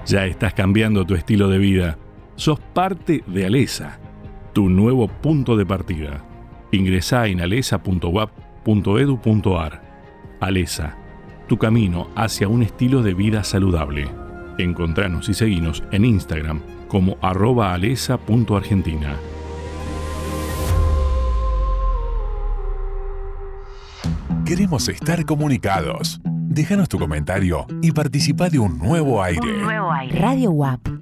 Ya estás cambiando tu estilo de vida. Sos parte de Alesa, tu nuevo punto de partida. Ingresá en alesa.wap.edu.ar. Alesa, tu camino hacia un estilo de vida saludable. Encontranos y seguinos en Instagram como @alesa.argentina. Queremos estar comunicados. Déjanos tu comentario y participa de un nuevo aire. Radio WAP